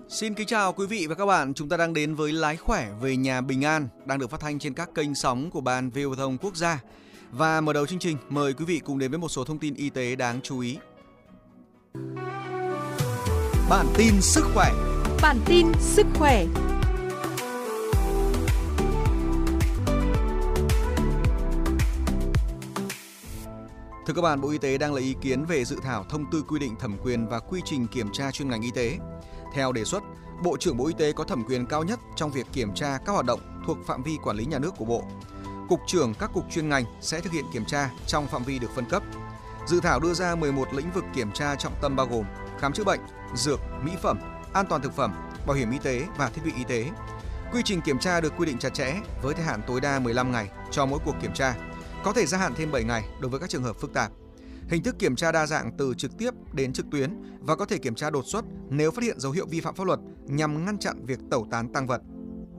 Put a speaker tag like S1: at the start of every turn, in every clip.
S1: Xin kính chào quý vị và các bạn, chúng ta đang đến với Lái khỏe về nhà bình an đang được phát thanh trên các kênh sóng của Ban VOV Thông Quốc gia. Và mở đầu chương trình, mời quý vị cùng đến với một số thông tin y tế đáng chú ý. Bản tin sức khỏe.
S2: Bản tin sức khỏe.
S1: Thưa các bạn, Bộ Y tế đang lấy ý kiến về dự thảo thông tư quy định thẩm quyền và quy trình kiểm tra chuyên ngành y tế. Theo đề xuất, Bộ trưởng Bộ Y tế có thẩm quyền cao nhất trong việc kiểm tra các hoạt động thuộc phạm vi quản lý nhà nước của Bộ. Cục trưởng các cục chuyên ngành sẽ thực hiện kiểm tra trong phạm vi được phân cấp. Dự thảo đưa ra 11 lĩnh vực kiểm tra trọng tâm bao gồm khám chữa bệnh, dược, mỹ phẩm, an toàn thực phẩm, bảo hiểm y tế và thiết bị y tế. Quy trình kiểm tra được quy định chặt chẽ với thời hạn tối đa 15 ngày cho mỗi cuộc kiểm tra, có thể gia hạn thêm 7 ngày đối với các trường hợp phức tạp. Hình thức kiểm tra đa dạng từ trực tiếp đến trực tuyến và có thể kiểm tra đột xuất nếu phát hiện dấu hiệu vi phạm pháp luật nhằm ngăn chặn việc tẩu tán tang vật.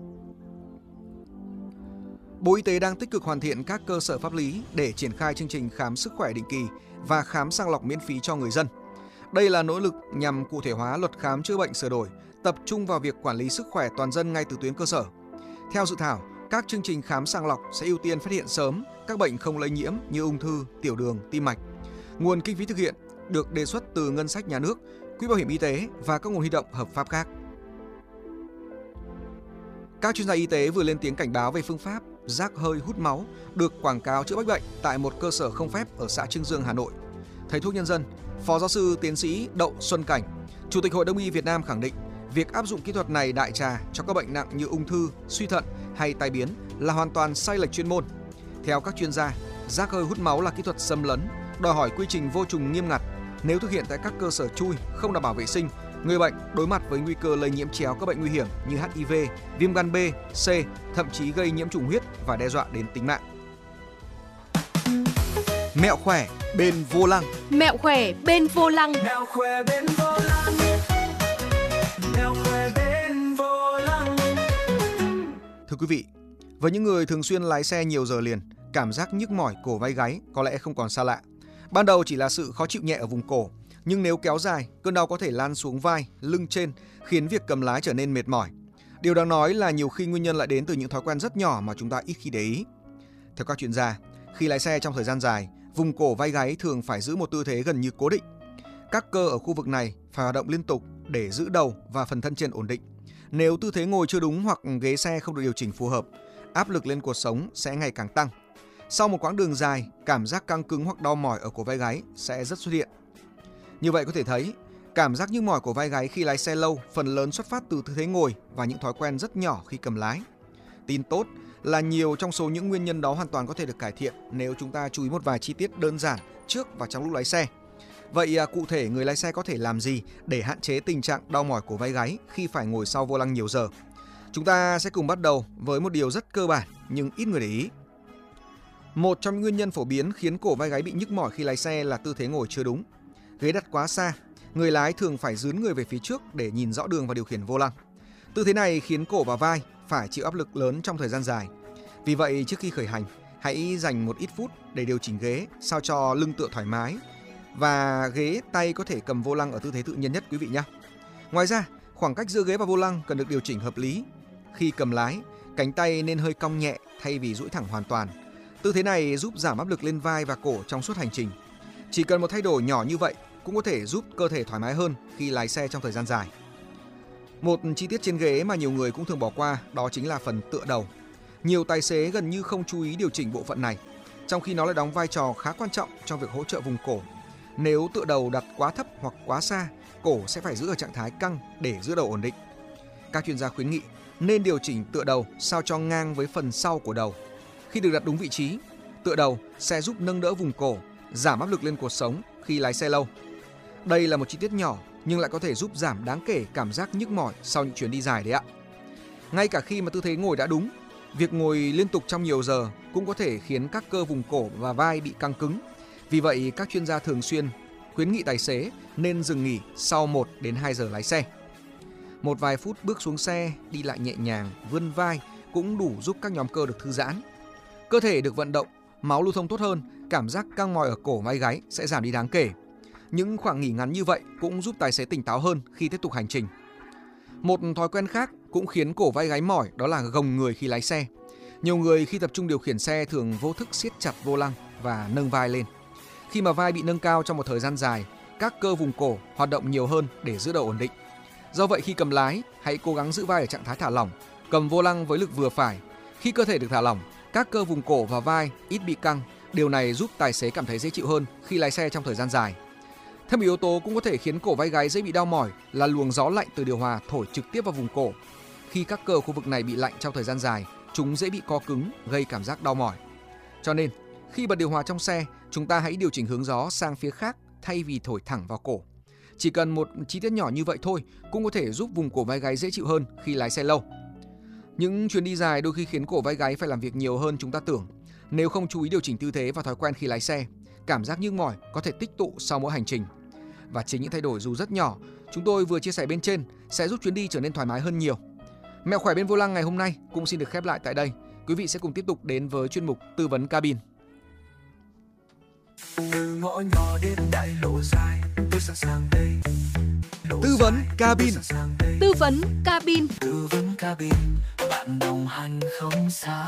S1: Bộ Y tế đang tích cực hoàn thiện các cơ sở pháp lý để triển khai chương trình khám sức khỏe định kỳ và khám sàng lọc miễn phí cho người dân. Đây là nỗ lực nhằm cụ thể hóa luật khám chữa bệnh sửa đổi, tập trung vào việc quản lý sức khỏe toàn dân ngay từ tuyến cơ sở. Theo dự thảo, các chương trình khám sàng lọc sẽ ưu tiên phát hiện sớm các bệnh không lây nhiễm như ung thư, tiểu đường, tim mạch. Nguồn kinh phí thực hiện được đề xuất từ ngân sách nhà nước, quỹ bảo hiểm y tế và các nguồn huy động hợp pháp khác. Các chuyên gia y tế vừa lên tiếng cảnh báo về phương pháp rác hơi hút máu được quảng cáo chữa bách bệnh tại một cơ sở không phép ở xã Trưng Dương, Hà Nội. Thầy thuốc nhân dân, Phó giáo sư tiến sĩ Đậu Xuân Cảnh, Chủ tịch Hội Đông y Việt Nam khẳng định việc áp dụng kỹ thuật này đại trà cho các bệnh nặng như ung thư, suy thận hay tai biến là hoàn toàn sai lệch chuyên môn. Theo các chuyên gia, rác hơi hút máu là kỹ thuật xâm lấn, đòi hỏi quy trình vô trùng nghiêm ngặt. Nếu thực hiện tại các cơ sở chui không đảm bảo vệ sinh, người bệnh đối mặt với nguy cơ lây nhiễm chéo các bệnh nguy hiểm như HIV, viêm gan B, C, thậm chí gây nhiễm trùng huyết và đe dọa đến tính mạng. Mẹo khỏe bên vô lăng.
S2: Mẹo khỏe bên vô lăng.
S3: Mẹo khỏe bên vô lăng. Mẹo khỏe bên vô lăng.
S1: Thưa quý vị, với những người thường xuyên lái xe nhiều giờ liền, cảm giác nhức mỏi cổ vai gáy có lẽ không còn xa lạ. Ban đầu chỉ là sự khó chịu nhẹ ở vùng cổ, nhưng nếu kéo dài, cơn đau có thể lan xuống vai, lưng trên, khiến việc cầm lái trở nên mệt mỏi. Điều đáng nói là nhiều khi nguyên nhân lại đến từ những thói quen rất nhỏ mà chúng ta ít khi để ý. Theo các chuyên gia, khi lái xe trong thời gian dài, vùng cổ vai gáy thường phải giữ một tư thế gần như cố định. Các cơ ở khu vực này phải hoạt động liên tục để giữ đầu và phần thân trên ổn định. Nếu tư thế ngồi chưa đúng hoặc ghế xe không được điều chỉnh phù hợp, áp lực lên cột sống sẽ ngày càng tăng. Sau một quãng đường dài, cảm giác căng cứng hoặc đau mỏi ở cổ vai gáy sẽ rất xuất hiện. Như vậy có thể thấy, cảm giác nhức mỏi cổ vai gáy khi lái xe lâu phần lớn xuất phát từ tư thế ngồi và những thói quen rất nhỏ khi cầm lái. Tin tốt là nhiều trong số những nguyên nhân đó hoàn toàn có thể được cải thiện nếu chúng ta chú ý một vài chi tiết đơn giản trước và trong lúc lái xe. Vậy cụ thể người lái xe có thể làm gì để hạn chế tình trạng đau mỏi cổ vai gáy khi phải ngồi sau vô lăng nhiều giờ? Chúng ta sẽ cùng bắt đầu với một điều rất cơ bản nhưng ít người để ý. Một trong những nguyên nhân phổ biến khiến cổ vai gáy bị nhức mỏi khi lái xe là tư thế ngồi chưa đúng. Ghế đặt quá xa, người lái thường phải dướn người về phía trước để nhìn rõ đường và điều khiển vô lăng. Tư thế này khiến cổ và vai phải chịu áp lực lớn trong thời gian dài. Vì vậy, trước khi khởi hành, hãy dành một ít phút để điều chỉnh ghế sao cho lưng tựa thoải mái và ghế tay có thể cầm vô lăng ở tư thế tự nhiên nhất quý vị nhé. Ngoài ra, khoảng cách giữa ghế và vô lăng cần được điều chỉnh hợp lý. Khi cầm lái, cánh tay nên hơi cong nhẹ thay vì duỗi thẳng hoàn toàn. Tư thế này giúp giảm áp lực lên vai và cổ trong suốt hành trình. Chỉ cần một thay đổi nhỏ như vậy cũng có thể giúp cơ thể thoải mái hơn khi lái xe trong thời gian dài. Một chi tiết trên ghế mà nhiều người cũng thường bỏ qua đó chính là phần tựa đầu. Nhiều tài xế gần như không chú ý điều chỉnh bộ phận này, trong khi nó lại đóng vai trò khá quan trọng trong việc hỗ trợ vùng cổ. Nếu tựa đầu đặt quá thấp hoặc quá xa, cổ sẽ phải giữ ở trạng thái căng để giữ đầu ổn định. Các chuyên gia khuyến nghị nên điều chỉnh tựa đầu sao cho ngang với phần sau của đầu. Khi được đặt đúng vị trí, tựa đầu sẽ giúp nâng đỡ vùng cổ, giảm áp lực lên cột sống khi lái xe lâu. Đây là một chi tiết nhỏ nhưng lại có thể giúp giảm đáng kể cảm giác nhức mỏi sau những chuyến đi dài đấy ạ. Ngay cả khi mà tư thế ngồi đã đúng, việc ngồi liên tục trong nhiều giờ cũng có thể khiến các cơ vùng cổ và vai bị căng cứng. Vì vậy, các chuyên gia thường xuyên khuyến nghị tài xế nên dừng nghỉ sau 1 đến 2 giờ lái xe. Một vài phút bước xuống xe, đi lại nhẹ nhàng, vươn vai cũng đủ giúp các nhóm cơ được thư giãn. Cơ thể được vận động, máu lưu thông tốt hơn, cảm giác căng mỏi ở cổ vai gáy sẽ giảm đi đáng kể. Những khoảng nghỉ ngắn như vậy cũng giúp tài xế tỉnh táo hơn khi tiếp tục hành trình. Một thói quen khác cũng khiến cổ vai gáy mỏi đó là gồng người khi lái xe. Nhiều người khi tập trung điều khiển xe thường vô thức siết chặt vô lăng và nâng vai lên. Khi mà vai bị nâng cao trong một thời gian dài, các cơ vùng cổ hoạt động nhiều hơn để giữ đầu ổn định. Do vậy khi cầm lái, hãy cố gắng giữ vai ở trạng thái thả lỏng, cầm vô lăng với lực vừa phải. Khi cơ thể được thả lỏng, các cơ vùng cổ và vai ít bị căng. Điều này giúp tài xế cảm thấy dễ chịu hơn khi lái xe trong thời gian dài. Thêm một yếu tố cũng có thể khiến cổ vai gáy dễ bị đau mỏi là luồng gió lạnh từ điều hòa thổi trực tiếp vào vùng cổ. Khi các cơ khu vực này bị lạnh trong thời gian dài, chúng dễ bị co cứng, gây cảm giác đau mỏi. Cho nên, khi bật điều hòa trong xe, chúng ta hãy điều chỉnh hướng gió sang phía khác thay vì thổi thẳng vào cổ. Chỉ cần một chi tiết nhỏ như vậy thôi cũng có thể giúp vùng cổ vai gáy dễ chịu hơn khi lái xe lâu. Những chuyến đi dài đôi khi khiến cổ vai gáy phải làm việc nhiều hơn chúng ta tưởng. Nếu không chú ý điều chỉnh tư thế và thói quen khi lái xe, cảm giác nhức mỏi có thể tích tụ sau mỗi hành trình. Và chính những thay đổi dù rất nhỏ, chúng tôi vừa chia sẻ bên trên sẽ giúp chuyến đi trở nên thoải mái hơn nhiều. Mẹo khỏe bên vô lăng ngày hôm nay cũng xin được khép lại tại đây. Quý vị sẽ cùng tiếp tục đến với chuyên mục tư vấn cabin.
S3: Từ ngõ nhỏ đến đại lộ dài, tôi sẵn sàng đây.
S1: Tư vấn cabin.
S2: Tư vấn cabin.
S3: Tư vấn cabin, bạn đồng hành không xa.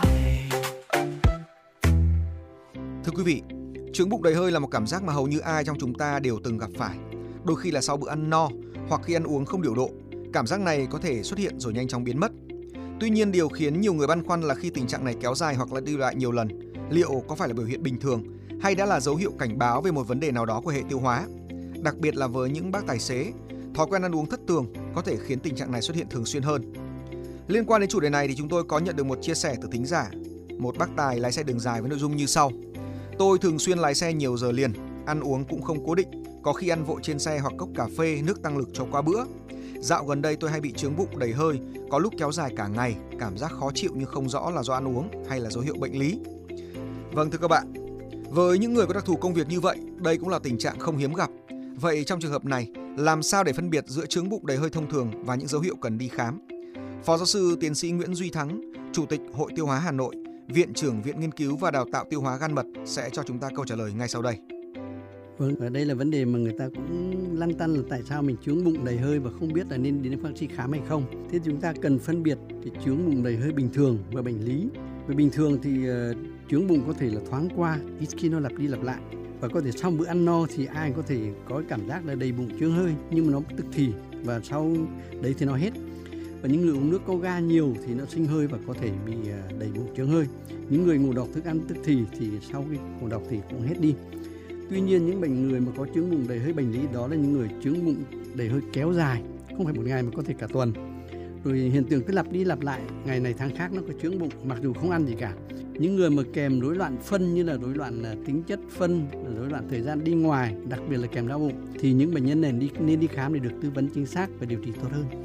S1: Thưa quý vị, chướng bụng đầy hơi là một cảm giác mà hầu như ai trong chúng ta đều từng gặp phải. Đôi khi là sau bữa ăn no hoặc khi ăn uống không điều độ, cảm giác này có thể xuất hiện rồi nhanh chóng biến mất. Tuy nhiên, điều khiến nhiều người băn khoăn là khi tình trạng này kéo dài hoặc là đi lại nhiều lần, liệu có phải là biểu hiện bình thường hay đã là dấu hiệu cảnh báo về một vấn đề nào đó của hệ tiêu hóa? Đặc biệt là với những bác tài xế, thói quen ăn uống thất thường có thể khiến tình trạng này xuất hiện thường xuyên hơn. Liên quan đến chủ đề này thì chúng tôi có nhận được một chia sẻ từ thính giả, một bác tài lái xe đường dài với nội dung như sau. Tôi thường xuyên lái xe nhiều giờ liền, ăn uống cũng không cố định, có khi ăn vội trên xe hoặc cốc cà phê, nước tăng lực cho qua bữa. Dạo gần đây tôi hay bị chướng bụng đầy hơi, có lúc kéo dài cả ngày, cảm giác khó chịu nhưng không rõ là do ăn uống hay là dấu hiệu bệnh lý. Vâng thưa các bạn, với những người có đặc thù công việc như vậy, đây cũng là tình trạng không hiếm gặp. Vậy trong trường hợp này, làm sao để phân biệt giữa chướng bụng đầy hơi thông thường và những dấu hiệu cần đi khám? Phó giáo sư tiến sĩ Nguyễn Duy Thắng, Chủ tịch Hội Tiêu hóa Hà Nội, Viện trưởng Viện Nghiên cứu và Đào tạo Tiêu hóa Gan mật sẽ cho chúng ta câu trả lời ngay sau đây.
S4: Vâng, ở đây là vấn đề mà người ta cũng lăn tăn là tại sao mình chướng bụng đầy hơi và không biết là nên đến bác sĩ khám hay không. Thế chúng ta cần phân biệt cái chướng bụng đầy hơi bình thường và bệnh lý. Vì bình thường thì chướng bụng có thể là thoáng qua, ít khi nó lặp đi lặp lại. Và có thể sau bữa ăn no thì ai có thể có cảm giác là đầy bụng chướng hơi, nhưng mà nó tức thì và sau đấy thì nó hết. Và những người uống nước có ga nhiều thì nó sinh hơi và có thể bị đầy bụng chướng hơi. Những người ngộ độc thức ăn tức thì sau cái ngộ độc thì cũng hết đi. Tuy nhiên những người mà có chướng bụng đầy hơi bệnh lý đó là những người chướng bụng đầy hơi kéo dài, không phải một ngày mà có thể cả tuần. Rồi hiện tượng cứ lặp đi lặp lại, ngày này tháng khác nó có chướng bụng mặc dù không ăn gì cả. Những người mà kèm rối loạn phân như là rối loạn tính chất phân, rối loạn thời gian đi ngoài, đặc biệt là kèm đau bụng thì những bệnh nhân này nên đi khám để được tư vấn chính xác và điều trị tốt hơn.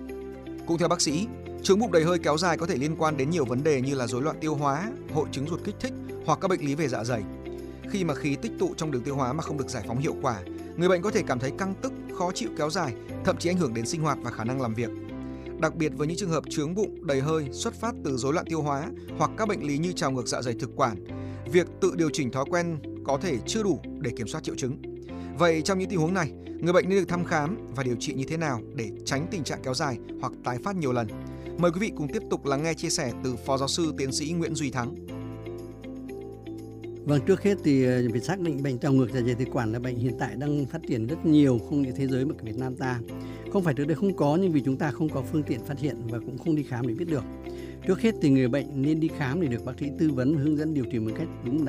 S1: Cũng theo bác sĩ, chướng bụng đầy hơi kéo dài có thể liên quan đến nhiều vấn đề như là rối loạn tiêu hóa, hội chứng ruột kích thích hoặc các bệnh lý về dạ dày. Khi mà khí tích tụ trong đường tiêu hóa mà không được giải phóng hiệu quả, người bệnh có thể cảm thấy căng tức, khó chịu kéo dài, thậm chí ảnh hưởng đến sinh hoạt và khả năng làm việc. Đặc biệt với những trường hợp chướng bụng đầy hơi xuất phát từ rối loạn tiêu hóa hoặc các bệnh lý như trào ngược dạ dày thực quản, việc tự điều chỉnh thói quen có thể chưa đủ để kiểm soát triệu chứng. Vậy trong những tình huống này, người bệnh nên được thăm khám và điều trị như thế nào để tránh tình trạng kéo dài hoặc tái phát nhiều lần? Mời quý vị cùng tiếp tục lắng nghe chia sẻ từ Phó Giáo sư Tiến sĩ Nguyễn Duy Thắng.
S4: Vâng, trước hết thì phải xác định bệnh trào ngược dạ dày thực quản là bệnh hiện tại đang phát triển rất nhiều, không như thế giới mà cả Việt Nam ta. Không phải trước đây không có, nhưng vì chúng ta không có phương tiện phát hiện và cũng không đi khám để biết được. Trước hết thì người bệnh nên đi khám để được bác sĩ tư vấn hướng dẫn điều trị một cách đúng đắn.